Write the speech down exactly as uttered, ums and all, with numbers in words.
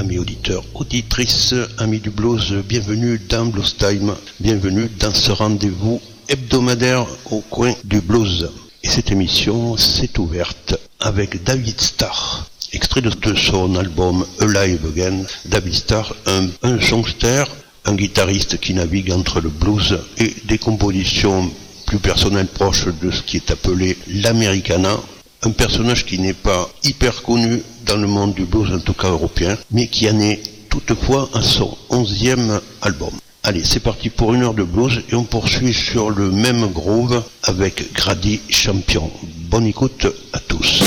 Amis auditeurs, auditrices, amis du blues, bienvenue dans Blues Time, bienvenue dans ce rendez-vous hebdomadaire au coin du blues. Et cette émission s'est ouverte avec David Starr, extrait de son album Alive Again. David Starr, un, un songster, un guitariste qui navigue entre le blues et des compositions plus personnelles proches de ce qui est appelé l'Americana. Un personnage qui n'est pas hyper connu dans le monde du blues, en tout cas européen, mais qui en est toutefois à son onzième album. Allez, c'est parti pour une heure de blues et on poursuit sur le même groove avec Grady Champion. Bonne écoute à tous.